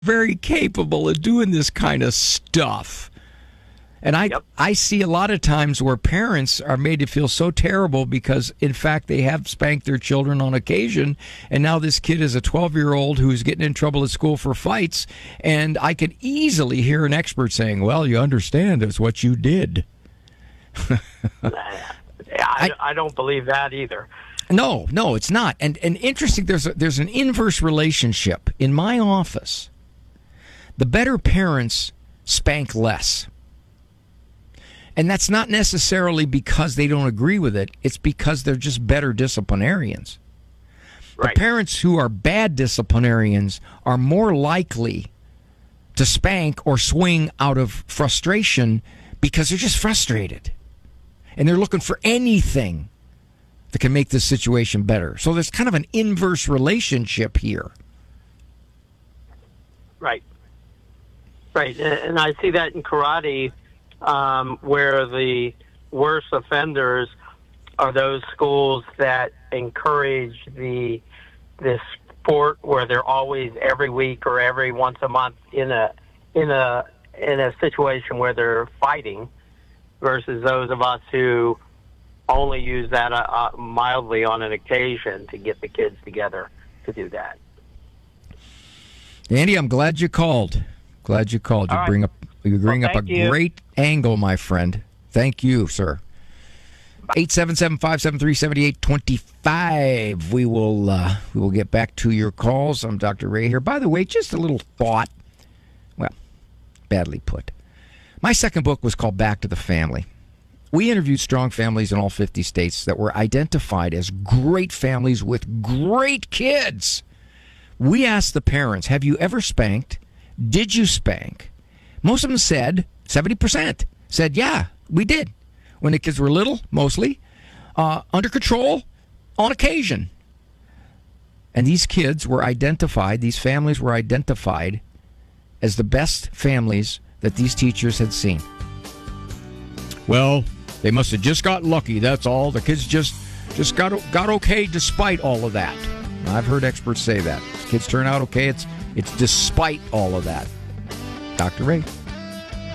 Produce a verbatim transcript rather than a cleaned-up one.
very capable of doing this kind of stuff. And I yep. I see a lot of times where parents are made to feel so terrible because, in fact, they have spanked their children on occasion, and now this kid is a twelve-year-old who's getting in trouble at school for fights, and I could easily hear an expert saying, well, you understand, it's what you did. I, I don't believe that either. No, no, it's not. And and interesting, there's a, there's an inverse relationship. In my office, the better parents spank less. And that's not necessarily because they don't agree with it. It's because they're just better disciplinarians. Right. The parents who are bad disciplinarians are more likely to spank or swing out of frustration because they're just frustrated. And they're looking for anything that can make this situation better. So there's kind of an inverse relationship here. Right. Right. And I see that in karate, um, where the worst offenders are those schools that encourage the this sport where they're always every week or every once a month in a in a in a situation where they're fighting, versus those of us who only use that uh, mildly on an occasion to get the kids together to do that. Andy, I'm glad you called. Glad you called. You All bring right. up you bring well, up a you. great angle, my friend. Thank you, sir. eight seven seven, five seven three, seven eight two five. We will uh, we will get back to your calls. I'm Doctor Ray here. By the way, just a little thought. Well, badly put. My second book was called Back to the Family. We interviewed strong families in all fifty states that were identified as great families with great kids. We asked the parents, have you ever spanked? Did you spank? Most of them said, seventy percent said, yeah, we did. When the kids were little, mostly, uh, under control, on occasion. And these kids were identified, these families were identified as the best families that these teachers had seen. Well, they must have just got lucky, that's all. The kids just just got got okay despite all of that. I've heard experts say that. Kids turn out okay, it's it's despite all of that. Doctor Ray.